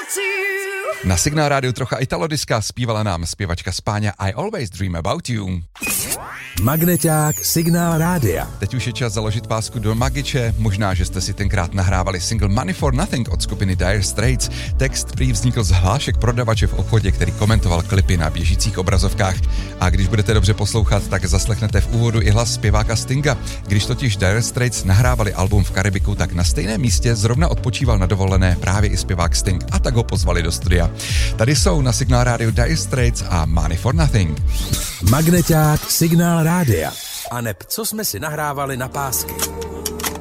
Na Signál rádiu trocha italodiska, zpívala nám zpěvačka z Páně I Always Dream About You. Magneťák Signál rádia. Teď už je čas založit pásku do Magiče. Možná, že jste si tenkrát nahrávali single Money for Nothing od skupiny Dire Straits. Text prý vznikl z hlášek prodavače v obchodě, který komentoval klipy na běžících obrazovkách. A když budete dobře poslouchat, tak zaslechnete v úvodu i hlas zpěváka Stinga. Když totiž Dire Straits nahrávali album v Karibiku, tak na stejném místě zrovna odpočíval na dovolené právě i zpěvák Sting a tak ho pozvali do studia. Tady jsou na Signál rádiu Dire Straits a Money for Nothing. Magneťák Signál rádia. A neb, co jsme si nahrávali na pásky.